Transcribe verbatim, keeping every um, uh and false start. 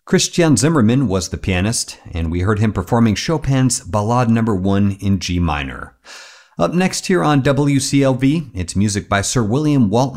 Christian Zimmermann was the pianist, and we heard him performing Chopin's Ballade Number one in G minor. Up next here on W C L V, it's music by Sir William Walton.